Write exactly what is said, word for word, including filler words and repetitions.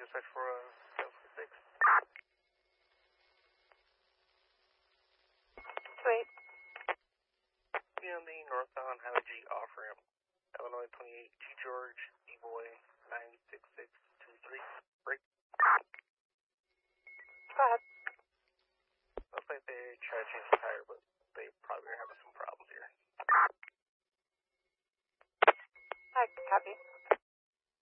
search for a seven six. Wait. Be on the northbound Highway G off ramp. Illinois twenty-eight, G George, E-Boy, nine six six two three. Break. Go ahead. Looks like they tried to change the tire, but they probably are having some problems here. I copy.